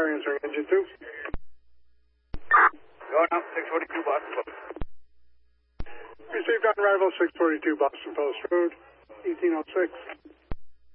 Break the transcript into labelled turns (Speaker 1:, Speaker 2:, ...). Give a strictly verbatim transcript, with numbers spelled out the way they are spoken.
Speaker 1: Tower answering engine two.
Speaker 2: Going up six forty-two Boston Post.
Speaker 1: Received on arrival six forty-two Boston Post Road, eighteen oh six.